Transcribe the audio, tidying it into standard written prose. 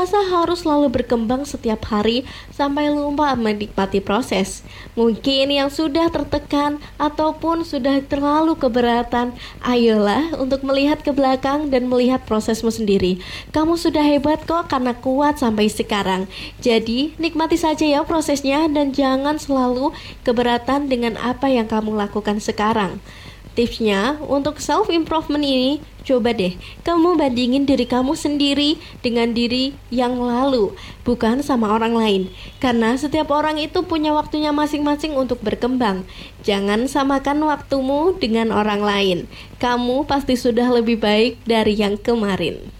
merasa harus selalu berkembang setiap hari sampai lupa menikmati proses. Mungkin yang sudah tertekan ataupun sudah terlalu keberatan, ayolah untuk melihat ke belakang dan melihat prosesmu sendiri. Kamu sudah hebat kok karena kuat sampai sekarang. Jadi nikmati saja ya prosesnya dan jangan selalu keberatan dengan apa yang kamu lakukan sekarang. Tipsnya untuk self improvement ini, coba deh kamu bandingin diri kamu sendiri dengan diri yang lalu, bukan sama orang lain. Karena setiap orang itu punya waktunya masing-masing untuk berkembang. Jangan samakan waktumu dengan orang lain. Kamu pasti sudah lebih baik dari yang kemarin.